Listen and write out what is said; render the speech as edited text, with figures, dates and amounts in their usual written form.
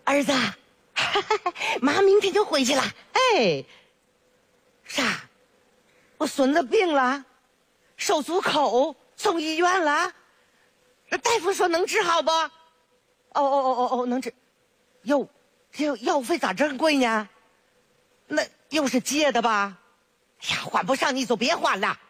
儿子，妈明天就回去了。哎，啥？我孙子病了，手足口，送医院了。那大夫说能治好不？哦，能治。哟，这药费咋这么贵呢？那又是借的吧？哎呀，还不上你就别还了。